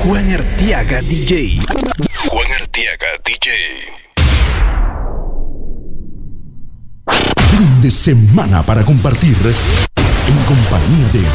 Juan Arteaga DJ. Juan Arteaga DJ. Fin de semana para compartir en compañía de